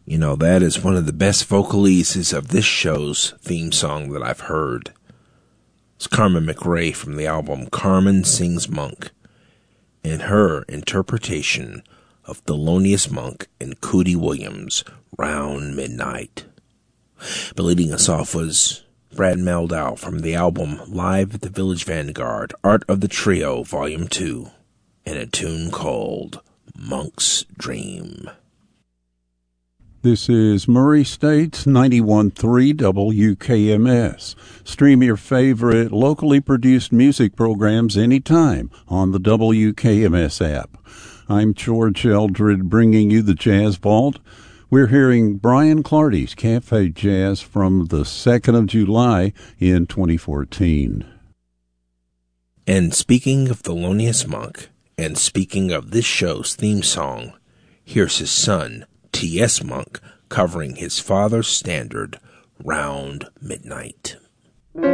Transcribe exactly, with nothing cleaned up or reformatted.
You know, that is one of the best vocalises of this show's theme song that I've heard. It's Carmen McRae from the album Carmen Sings Monk, and her interpretation of Thelonious Monk and Cootie Williams' Round Midnight. But leading us off was Brad Mehldau from the album Live at the Village Vanguard, Art of the Trio, Volume two, and a tune called Monk's Dream. This is Murray State's ninety-one point three W K M S. Stream your favorite locally produced music programs anytime on the W K M S app. I'm George Eldred bringing you the Jazz Vault. We're hearing Brian Clardy's Cafe Jazz from the second of July in twenty fourteen. And speaking of Thelonious Monk, and speaking of this show's theme song, here's his son, T S. Monk, covering his father's standard, Round Midnight.